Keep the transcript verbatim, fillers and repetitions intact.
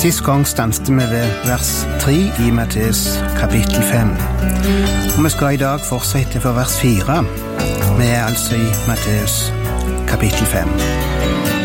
Sist gang stanste vi ved vers tre i Matteus kapittel fem. Og vi skal i dag fortsette for vers fire. Vi er altså i Matteus kapittel fem.